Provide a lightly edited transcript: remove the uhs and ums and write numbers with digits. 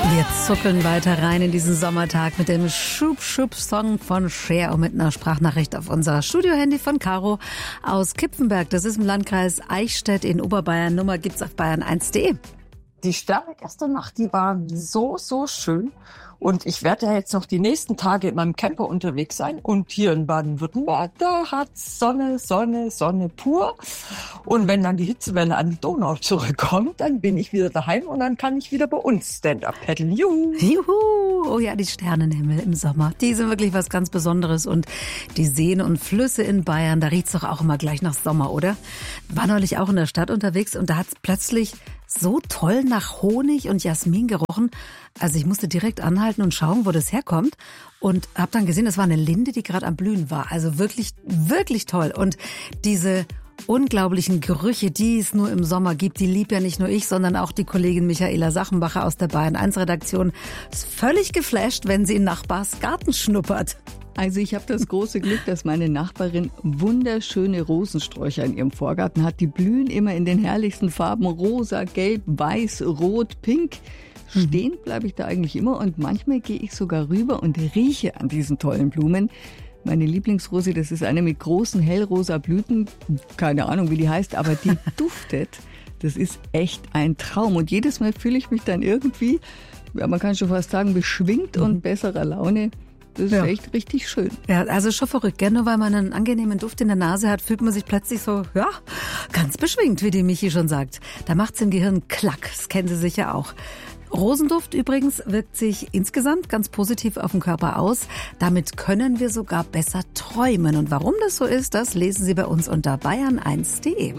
Wir zuckeln weiter rein in diesen Sommertag mit dem Schub-Schub-Song von Cher und mit einer Sprachnachricht auf unser Studiohandy von Caro aus Kipfenberg. Das ist im Landkreis Eichstätt in Oberbayern. Nummer gibt's auf bayern1.de. Die Sterne gestern Nacht, die waren so schön. Und ich werde ja jetzt noch die nächsten Tage in meinem Camper unterwegs sein. Und hier in Baden-Württemberg, da hat's Sonne pur. Und wenn dann die Hitzewelle an die Donau zurückkommt, dann bin ich wieder daheim und dann kann ich wieder bei uns Stand-up paddeln. Juhu! Juhu! Oh ja, die Sternenhimmel im Sommer, die sind wirklich was ganz Besonderes. Und die Seen und Flüsse in Bayern, da riecht's doch auch immer gleich nach Sommer, oder? War neulich auch in der Stadt unterwegs und da hat's plötzlich so toll nach Honig und Jasmin gerochen. Also ich musste direkt anhalten und schauen, wo das herkommt. Und habe dann gesehen, das war eine Linde, die gerade am Blühen war. Also wirklich, wirklich toll. Und diese unglaublichen Gerüche, die es nur im Sommer gibt, die liebt ja nicht nur ich, sondern auch die Kollegin Michaela Sachenbacher aus der Bayern-1-Redaktion. Ist völlig geflasht, wenn sie in Nachbars Garten schnuppert. Also ich habe das große Glück, dass meine Nachbarin wunderschöne Rosensträucher in ihrem Vorgarten hat. Die blühen immer in den herrlichsten Farben: rosa, gelb, weiß, rot, pink. Stehen bleibe ich da eigentlich immer und manchmal gehe ich sogar rüber und rieche an diesen tollen Blumen. Meine Lieblingsrose, das ist eine mit großen hellrosa Blüten, keine Ahnung wie die heißt, aber die duftet. Das ist echt ein Traum und jedes Mal fühle ich mich dann irgendwie, ja, man kann schon fast sagen, beschwingt und besserer Laune. Das ist echt richtig schön. Ja, also schon verrückt, gell? Nur weil man einen angenehmen Duft in der Nase hat, fühlt man sich plötzlich so, ja, ganz beschwingt, wie die Michi schon sagt. Da macht's im Gehirn Klack, das kennen Sie sicher auch. Rosenduft übrigens wirkt sich insgesamt ganz positiv auf den Körper aus. Damit können wir sogar besser träumen. Und warum das so ist, das lesen Sie bei uns unter bayern1.de.